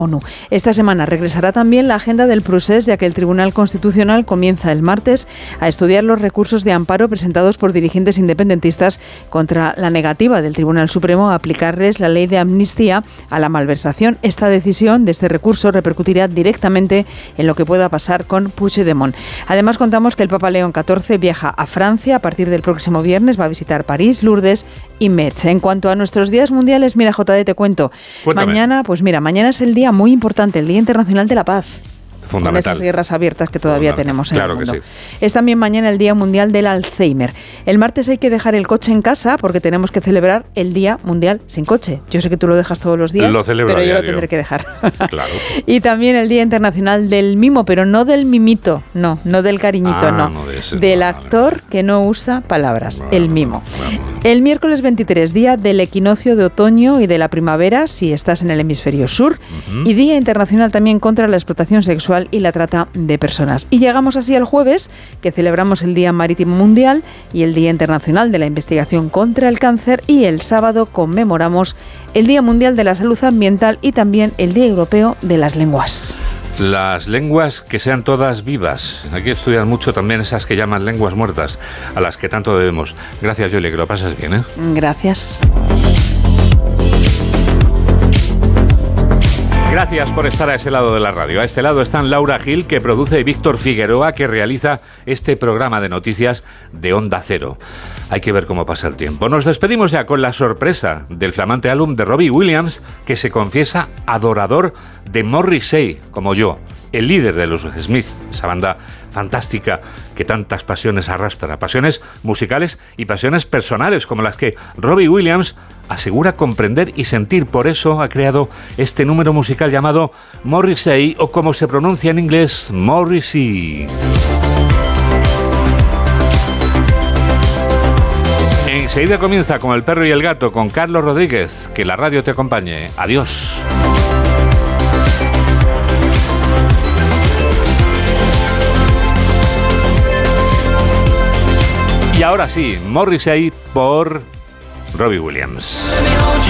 ONU. Esta semana regresará también la agenda del procés, ya que el Tribunal Constitucional comienza el martes a estudiar los recursos de amparo presentados por dirigentes independentistas contra la negativa del Tribunal Supremo a aplicarles la ley de amnistía a la malversación. Esta decisión de este recurso repercutirá directamente en lo que pueda pasar con Puigdemont. Además, contamos que el Papa León XIV viaja a Francia a partir del próximo viernes, va a visitar París, Lourdes y Metz. En cuanto a nuestros días mundiales, mira, JD, te cuento. Cuéntame. Mañana es el día muy importante, el Día Internacional de la Paz. Fundamental. Con esas guerras abiertas que todavía tenemos en el mundo. Claro que sí. Es también mañana el Día Mundial del Alzheimer. El martes hay que dejar el coche en casa porque tenemos que celebrar el Día Mundial sin coche. Yo sé que tú lo dejas todos los días, lo celebro pero yo diario. lo tendré que dejar. Claro. Y también el Día Internacional del Mimo, pero no del mimito, no del cariñito, no de ese, del no, actor que no usa palabras, Bueno, el mimo. bueno. El miércoles 23, Día del Equinoccio de Otoño y de la Primavera, si estás en el hemisferio sur, y Día Internacional también contra la explotación sexual y la trata de personas. Y llegamos así al jueves, que celebramos el Día Marítimo Mundial y el Día Internacional de la Investigación contra el Cáncer, y el sábado conmemoramos el Día Mundial de la Salud Ambiental y también el Día Europeo de las Lenguas. Las lenguas que sean todas vivas. Hay que estudiar mucho también esas que llaman lenguas muertas, a las que tanto debemos. Gracias, Yoli, que lo pasas bien, ¿eh? Gracias. Gracias por estar a ese lado de la radio. A este lado están Laura Gil, que produce, y Víctor Figueroa, que realiza este programa de noticias de Onda Cero. Hay que ver cómo pasa el tiempo. Nos despedimos ya con la sorpresa del flamante álbum de Robbie Williams, que se confiesa adorador de Morrissey, como yo, el líder de los Smith, esa banda fantástica que tantas pasiones arrastra, pasiones musicales y pasiones personales como las que Robbie Williams asegura comprender y sentir. Por eso ha creado este número musical llamado Morrissey, o como se pronuncia en inglés, Morrissey. Enseguida comienza con El perro y el gato, con Carlos Rodríguez. Que la radio te acompañe. Adiós. Y ahora sí, Morrissey por Robbie Williams.